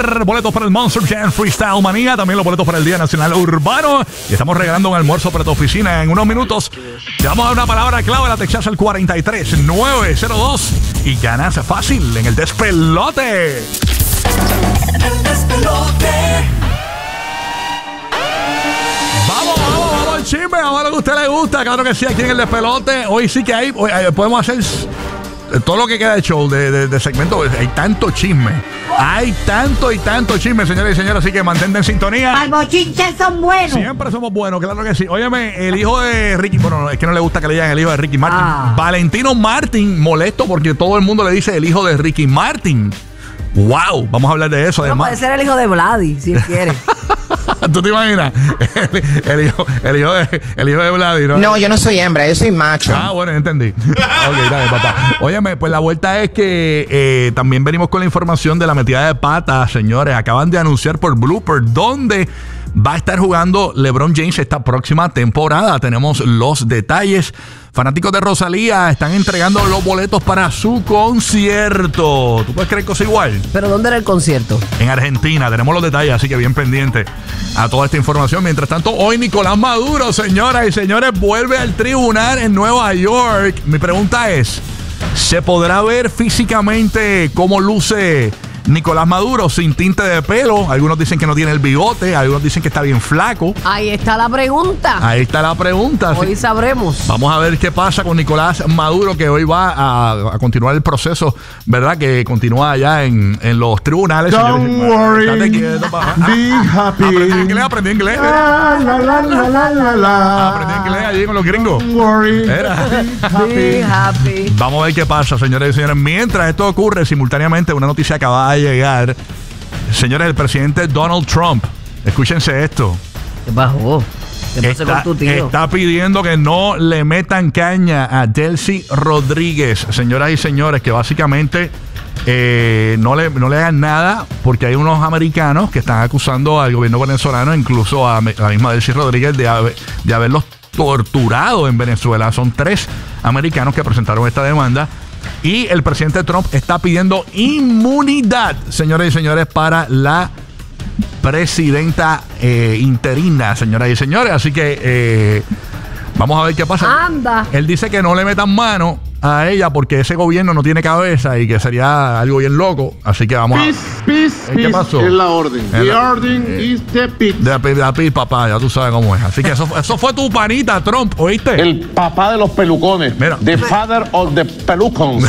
ganar boletos para el Monster Jam Freestyle Manía, también los boletos para el Día Nacional Urbano. Y estamos regalando un almuerzo para tu oficina en unos minutos. Te vamos a dar una palabra clave, la textas al 43902 y ganas fácil en el despelote. El despelote. Vamos al chisme, vamos a lo que a usted le gusta. Claro que sí, aquí en el despelote. Hoy sí que hay, podemos hacer todo lo que queda de show, de segmento. Hay tanto chisme. Hay tanto y tanto chisme, señores y señores. Así que mantente en sintonía. Al bochinche son buenos. Siempre somos buenos, claro que sí. Óyeme, el hijo de Ricky, bueno, es que no le gusta que le digan el hijo de Ricky Martin. Valentino Martin, molesto porque todo el mundo le dice el hijo de Ricky Martin. Wow, vamos a hablar de eso. No, puede ser el hijo de Vladi, si él quiere. ¿Tú te imaginas? El hijo de Vladi, ¿no? No, yo no soy hembra, yo soy macho. Ah, bueno, entendí. Ok, dale, papá. Óyeme, pues la vuelta es que también venimos con la información de la metida de pata, señores. Acaban de anunciar por Blooper dónde va a estar jugando LeBron James esta próxima temporada. Tenemos los detalles. Fanáticos de Rosalía están entregando los boletos para su concierto. ¿Tú puedes creer cosa igual? ¿Pero dónde era el concierto? En Argentina. Tenemos los detalles, así que bien pendiente a toda esta información. Mientras tanto, hoy Nicolás Maduro, señoras y señores, vuelve al tribunal en Nueva York. Mi pregunta es, ¿se podrá ver físicamente cómo luce Nicolás Maduro sin tinte de pelo? Algunos dicen que no tiene el bigote, algunos dicen que está bien flaco. Ahí está la pregunta. Ahí está la pregunta. Hoy sabremos. Vamos a ver qué pasa con Nicolás Maduro, que hoy va a continuar el proceso, ¿verdad? Que continúa allá en los tribunales. Don't worry. Estate quieto, papá. Be happy. Aprendí inglés. La, la, la, la, la, la, la. Aprendí inglés allí con los gringos. Don't worry. Be happy. Vamos a ver qué pasa, señores y señores. Mientras esto ocurre, simultáneamente una noticia acaba de llegar. Señores, el presidente Donald Trump, escúchense esto. ¿Qué pasó? ¿Qué pasó con tu tío? Está pidiendo que no le metan caña a Delcy Rodríguez, señoras y señores, que básicamente no le hagan nada porque hay unos americanos que están acusando al gobierno venezolano, incluso a la misma Delcy Rodríguez, de haberlos torturado en Venezuela. Son 3 americanos que presentaron esta demanda. Y el presidente Trump está pidiendo inmunidad, señores y señores, para la presidenta interina, señoras y señores. Así que vamos a ver qué pasa. Anda. Él dice que no le metan mano a ella porque ese gobierno no tiene cabeza y que sería algo bien loco. Así que vamos ¿qué pasó? Es la orden. The orden is the peace. De peace, papá, ya tú sabes cómo es. Así que eso fue tu panita, Trump, ¿oíste? El papá de los pelucones. Mira. The father of the pelucons.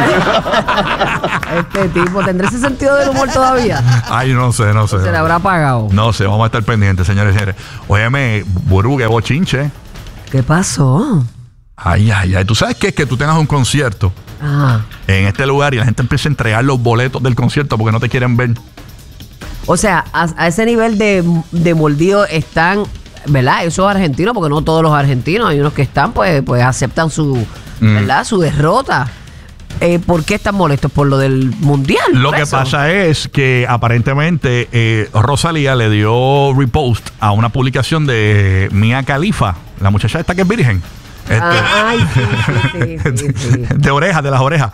Este tipo, ¿tendrá ese sentido del humor todavía? Ay, no sé. Se le habrá apagado. No sé, vamos a estar pendientes, señores y señores. Óyeme, Burbu, qué bochinche. ¿Qué pasó? Ay. ¿Tú sabes qué? Es que tú tengas un concierto en este lugar y la gente empieza a entregar los boletos del concierto porque no te quieren ver. O sea, a ese nivel de mordido están, ¿verdad? Esos argentinos, porque no todos los argentinos, hay unos que están, pues aceptan su, ¿verdad? Su derrota. ¿Por qué están molestos? Por lo del mundial. Lo que pasa es que aparentemente Rosalía le dio repost a una publicación de Mia Khalifa, la muchacha esta que es virgen. Ay, sí. De las orejas.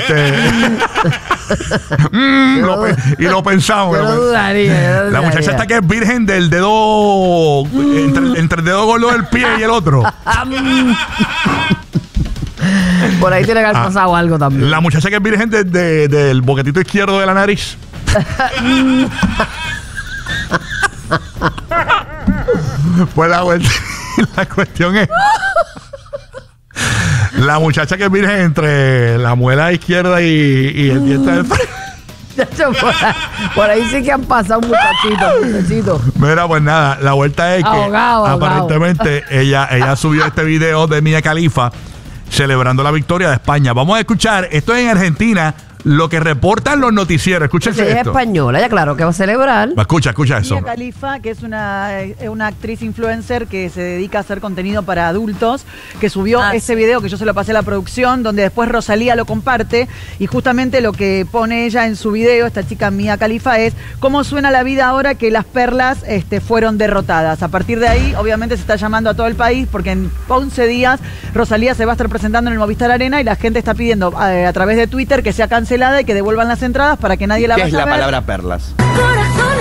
Y lo pensamos. Yo lo dudaría. La muchacha esta que es virgen del dedo, entre el dedo gordo del pie y el otro. Por ahí tiene que haber pasado algo también. La muchacha que es virgen del boquetito izquierdo de la nariz. Pues la cuestión es, la muchacha que es virgen entre la muela izquierda y el diente del frente. Por ahí sí que han pasado muchachitos. Mira, pues nada, la vuelta es que aparentemente ella subió este video de Mia Khalifa celebrando la victoria de España. Vamos a escuchar, esto es en Argentina, lo que reportan los noticieros. Escúchense esto. Ella es española, ya claro que va a celebrar. Escucha eso. Mia Khalifa, que es una actriz influencer que se dedica a hacer contenido para adultos, que subió ese video que yo se lo pasé a la producción, donde después Rosalía lo comparte, y justamente lo que pone ella en su video, esta chica Mia Khalifa, es cómo suena la vida ahora que las perlas fueron derrotadas. A partir de ahí, obviamente se está llamando a todo el país, porque en 11 días Rosalía se va a estar presentando en el Movistar Arena y la gente está pidiendo a través de Twitter que sea cancelada cancelada y que devuelvan las entradas para que nadie la ¿Qué vaya es la a ver. palabra perlas?